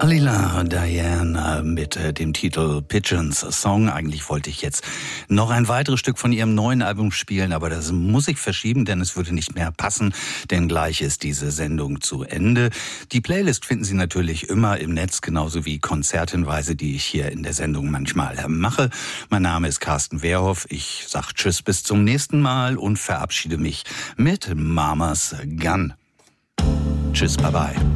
Alila Diana mit dem Titel Pigeons Song. Eigentlich wollte ich jetzt noch ein weiteres Stück von ihrem neuen Album spielen, aber das muss ich verschieben, denn es würde nicht mehr passen, denn gleich ist diese Sendung zu Ende. Die Playlist finden Sie natürlich immer im Netz, genauso wie Konzerthinweise, die ich hier in der Sendung manchmal mache. Mein Name ist Carsten Wehrhoff. Ich sage Tschüss, bis zum nächsten Mal und verabschiede mich mit Mama's Gun. Tschüss, bye bye.